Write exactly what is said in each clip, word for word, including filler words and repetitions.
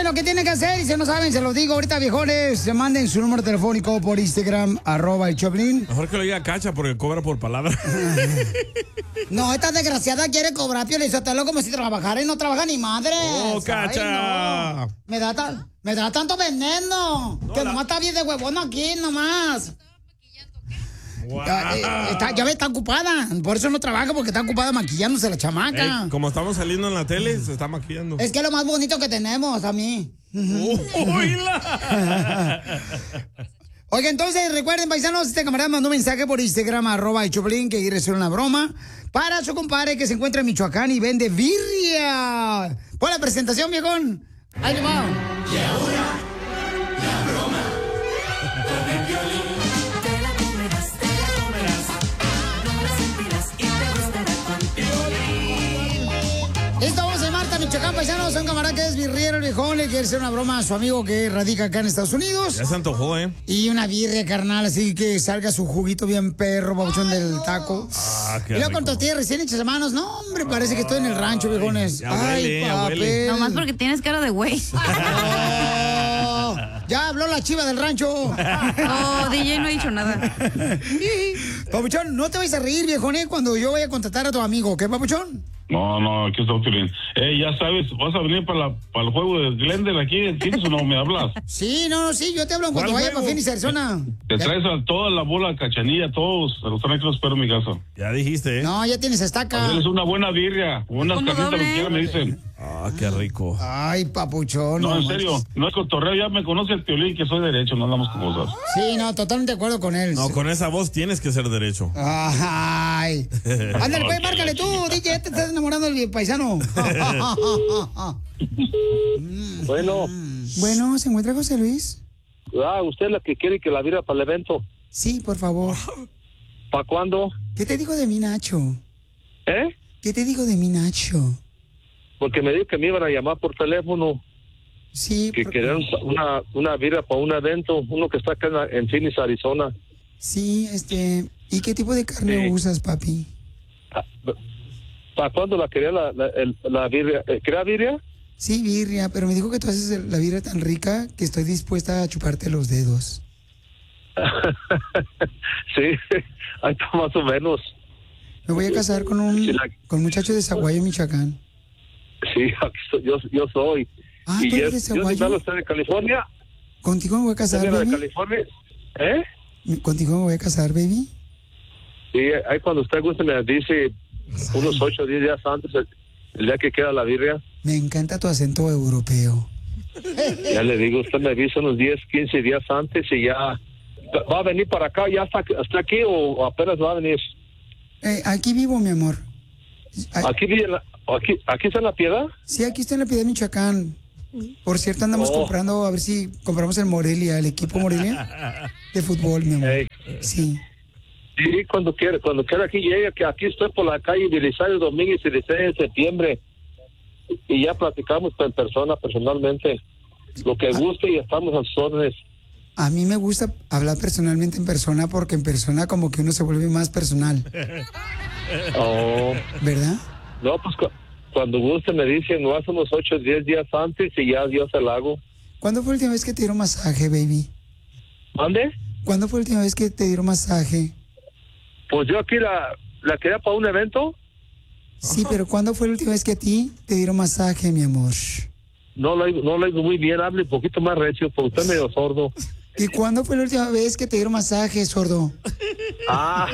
saben lo que tienen que hacer y si no saben, se los digo ahorita, viejones. Se manden su número telefónico por Instagram, arroba el Choplin. Mejor que lo diga Cacha porque cobra por palabra. No, esta desgraciada quiere cobrar, Pio Lizotelo, como si trabajara y no trabaja ni madre. ¡Oh, Cacha! No. Me da tan, me da tanto veneno. No, que la... nomás está bien de huevón aquí, nomás. Wow. Ya, eh, está, ya ve, está ocupada. Por eso no trabaja, porque está ocupada maquillándose la chamaca. Ey, como estamos saliendo en la tele, se está maquillando. Es que es lo más bonito que tenemos, a mí. Oiga, entonces recuerden, paisanos, este camarada mandó un mensaje por Instagram, arroba el Choplin, que quiere hacer una broma para su compadre que se encuentra en Michoacán y vende birria. Pon la presentación, viejón. Ahí le va. Y ahora, la broma con el Piolín. Te la comerás, te la comerás, no la sentirás y te gustará con Piolín. Listo, vamos a Marta, Michoacán, paisanos. Un camarada que es birriero, el viejón, le quiere hacer una broma a su amigo que radica acá en Estados Unidos. Ya se antojó, ¿eh? Y una birria, carnal, así que salga su juguito bien perro, babuchón del taco. Ah, qué y luego rico. con tortillas recién hechas a manos. No, hombre, parece que estoy en el rancho, viejones. Ya Ay, huele, ya papel. huele. Nomás porque tienes cara de güey. Oh, ya habló la chiva del rancho. Oh, D J no ha dicho nada. Papuchón, no te vayas a reír, viejone, cuando yo vaya a contratar a tu amigo, ¿qué, Papuchón? No, no, aquí está Piolín. Eh, ya sabes, vas a venir para, la, para el juego de Glendale aquí, ¿tienes o no me hablas? Sí, no, no, sí, yo te hablo cuando vaya para Phoenix, Arizona. Te traes a toda la bola Cachanilla, todos, los traes que los espero en mi casa. Ya dijiste, ¿eh? No, ya tienes estaca. Hacerles una buena birria, unas Uno casitas, lo doble. que quieran, me dicen. Ah, qué rico. Ay, Papuchón. No, en manches. serio, no es cotorreo, ya me conoce el Piolín, que soy derecho, no andamos con cosas. Sí, no, totalmente de acuerdo con él. No, con esa voz tienes que ser derecho. Ay. Ándale, pues, márcale tú, D J, te estás enamorando del paisano. Bueno. Bueno, ¿se encuentra José Luis? Ah, usted es la que quiere que la vira para el evento. Sí, por favor. ¿Para cuándo? ¿Qué te digo de mí, Nacho? ¿Eh? ¿Qué te digo de mí, Nacho? Porque me dijo que me iban a llamar por teléfono, Sí, que por- querían una, una vira para un evento, uno que está acá en, la- en Phoenix, Arizona. sí, este... ¿Y qué tipo de carne Sí. usas, papi? ¿Para cuándo la quería la, la, el- la birria? Eh, ¿Quería birria? Sí, birria, pero me dijo que tú haces el- la birria tan rica que estoy dispuesta a chuparte los dedos. Sí, ahí está más o menos. Me voy a casar con un, Sí, la- con un muchacho de Zaguayo, Michoacán. Sí, aquí soy- yo, yo soy. Ah, y ¿tú eres yo, de yo Zaguayo? soy usted de California. ¿Contigo me voy a casar, ¿Usted viene de baby? California? ¿Eh? ¿Contigo me voy a casar, baby? Sí, ahí cuando usted guste me dice unos ocho o diez días antes, el, el día que queda la birria. Me encanta tu acento europeo. Ya le digo, usted me avisa unos diez, quince días antes y ya... ¿Va a venir para acá? ¿Ya está, está aquí o apenas va a venir? Eh, aquí vivo, mi amor. Ay, ¿Aquí, vive la- aquí, aquí está en La Piedad? sí, aquí está en la Piedad, Michoacán. Por cierto, andamos Oh. comprando, a ver si compramos el Morelia, el equipo Morelia de fútbol, mi amor. Ey. Sí. Sí, cuando quiera, cuando quiera aquí llegue, que aquí estoy por la calle Belisario Domínguez y dieciséis de septiembre. Y ya platicamos en persona, personalmente. Lo que guste y estamos a sus órdenes. A mí me gusta hablar personalmente en persona porque en persona como que uno se vuelve más personal, Oh, ¿verdad? no, pues cu- cuando guste me dicen, no hace unos ocho o diez días antes y ya Dios se la hago. ¿Cuándo fue la última vez que te dieron masaje, baby? ¿Mande? ¿Cuándo fue la última vez que te dieron masaje? Pues yo aquí la, la quería para un evento. Sí, pero ¿cuándo fue la última vez que a ti te dieron masaje, mi amor? No lo, no lo digo muy bien, hable un poquito más recio, porque usted es medio sordo. ¿Y cuándo fue la última vez que te dieron masaje, sordo? Ah.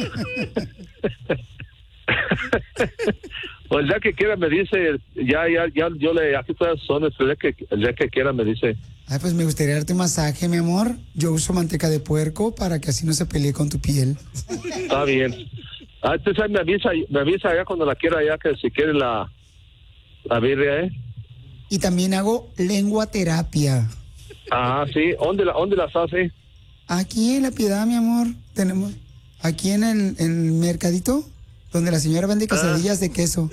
Pues ya que quiera me dice, ya, ya, ya, yo le, aquí todas son, el día que, el día que quiera me dice. Ay, pues me gustaría darte un masaje, mi amor. Yo uso manteca de puerco para que así no se pelee con tu piel. Está bien. Ah, entonces ahí me avisa, me avisa ya cuando la quiera, ya que si quiere la, la birria, ¿eh? Y también hago lengua terapia. Ah, sí. ¿Dónde, la, dónde las hace? Aquí en La Piedad, mi amor, tenemos... Aquí en el, en el mercadito, donde la señora vende quesadillas de queso.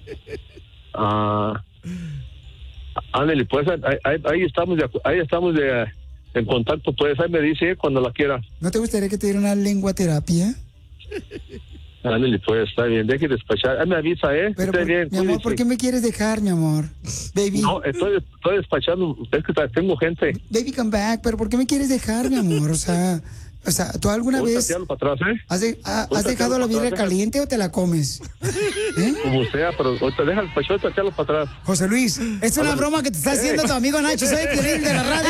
Ah, ándale, pues ahí, ahí, ahí estamos, de, acu- ahí estamos de, en contacto, pues ahí me dice cuando la quiera. ¿No te gustaría que te diera una lengua terapia? Ándale, pues, está bien, deje de despachar. Ah, me avisa, ¿eh? Pero, Esté por- bien, mi amor, cuídese. ¿por qué me quieres dejar, mi amor? Baby, No, estoy, estoy despachando, es que tengo gente. baby, come back, pero ¿por qué me quieres dejar, mi amor? O sea, o sea, ¿tú alguna Voy vez tateando para atrás, ¿eh? has, de- ha- Voy has dejado tateando la para birria atrás, caliente o te la comes? ¿Eh? Como sea, pero ahorita deja el despachar y tatearlo para atrás. José Luis, es una broma que te está haciendo tu amigo Nacho. Soy el Piolín de la radio.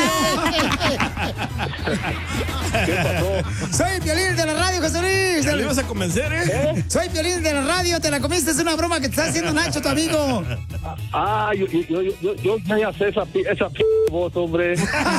¿Qué pasó? Soy el Piolín de la radio, José Luis. ¿Ya le ibas a convencer, eh? Soy Piolín de la radio, te la comiste. Es una broma que te está haciendo Nacho, tu amigo. Ah, yo, yo, yo, yo, yo ya ya sé esa, pi- esa p voz, hombre.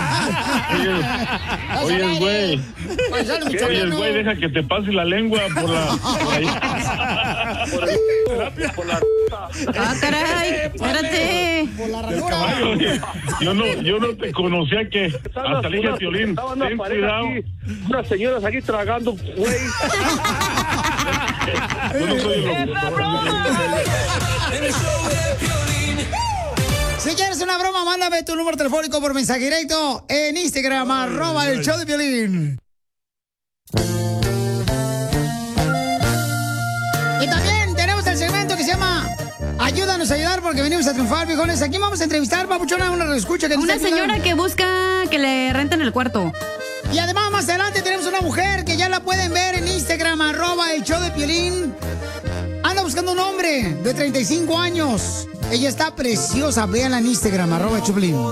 Oye, güey. Paisano Oye, michoacano. güey, deja que te pase la lengua por la... Por ahí. Por, el, por la... Ah, caray, espérate. Por la ranura. Oye, yo no, yo no te conocía que hasta le dije a Piolín, Estaba una ten pareja cuidado. aquí, unas señoras aquí tragando, güey. Yo no soy el Si quieres una broma, mándame tu número telefónico por mensaje directo en Instagram, arroba el show de Piolín. Y también tenemos el segmento que se llama Ayúdanos a ayudar porque venimos a triunfar, viejones. Aquí vamos a entrevistar, papuchona, a una escucha que nos Una está ayudando. señora que busca que le renten el cuarto. Y además más adelante tenemos una mujer que ya la pueden ver en Instagram, arroba el show de Piolín. Anda buscando un hombre de treinta y cinco años. Ella está preciosa, véanla en Instagram, arroba el show de Piolín.